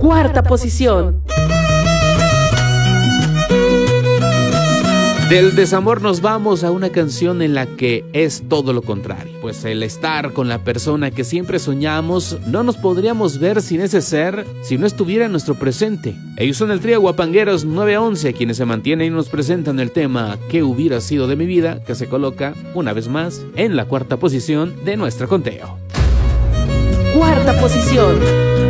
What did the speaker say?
Cuarta posición. Del desamor nos vamos a una canción en la que es todo lo contrario. Pues el estar con la persona que siempre soñamos, no nos podríamos ver sin ese ser si no estuviera en nuestro presente. Ellos son el trío Guapangueros 911, quienes se mantienen y nos presentan el tema ¿Qué hubiera sido de mi vida?, que se coloca, una vez más, en la cuarta posición de nuestro conteo. Cuarta posición.